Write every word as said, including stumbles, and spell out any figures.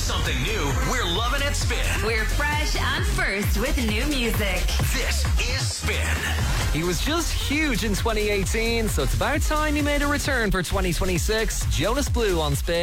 something new, we're loving it Spin. We're fresh and first with new music. This is Spin. He was just huge in twenty eighteen, so it's about time he made a return for twenty twenty-six. Jonas Blue on Spin.